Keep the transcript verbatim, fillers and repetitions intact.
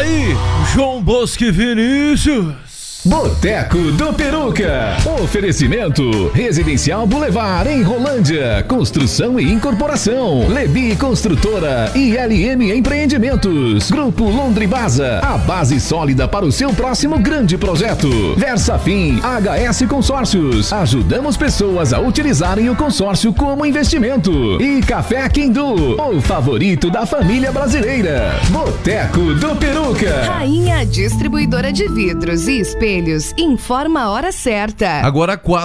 aí, João Bosco e Vinícius. Boteco do Peruca. Oferecimento Residencial Boulevard em Rolândia. Construção e incorporação. Lebi Construtora e L M Empreendimentos. Grupo Londribasa. A base sólida para o seu próximo grande projeto. Versafim H S Consórcios. Ajudamos pessoas a utilizarem o consórcio como investimento. E Café Quindu, o favorito da família brasileira. Boteco do Peruca. Rainha Distribuidora de Vidros e Espelhos. Informa a hora certa. Agora quatro